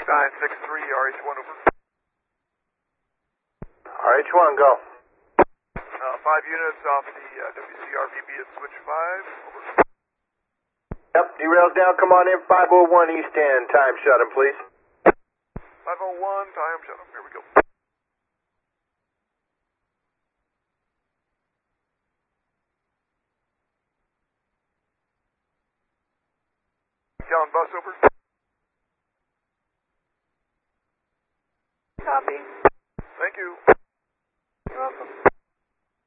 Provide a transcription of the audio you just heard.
963, RH1 over. RH1, go. 5 units off the WCRVB at switch 5, over. Yep, derails down, come on in, 501 East 10, time shut him, please. 501, time shut him, here we go. Callan bus over. Copy.